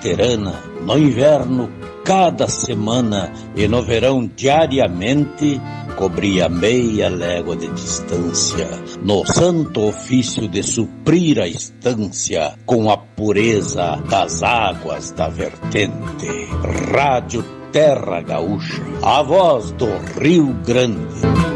veterana, no inverno cada semana e no verão diariamente, cobria meia légua de distância, no santo ofício de suprir a estância com a pureza das águas da vertente. Rádio Terra Gaúcha, a voz do Rio Grande.